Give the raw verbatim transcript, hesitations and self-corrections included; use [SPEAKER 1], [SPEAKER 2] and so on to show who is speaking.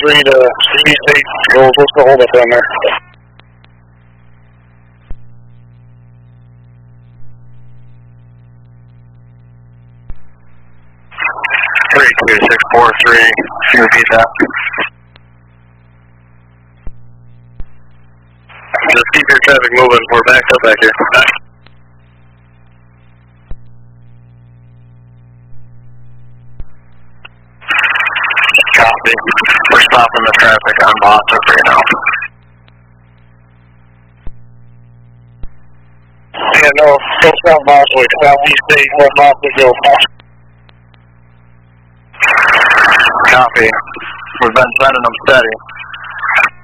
[SPEAKER 1] three to three eight. What's the hold up down there?
[SPEAKER 2] three two six four three. Can you repeat that?
[SPEAKER 1] Just keep your traffic moving. We're backed up back here.
[SPEAKER 2] Copy. We're stopping the traffic on Boston right now.
[SPEAKER 1] Yeah, no, go south Mosswood. Southeast eight, West Mosswood, go.
[SPEAKER 2] Copy. We've been sending them steady.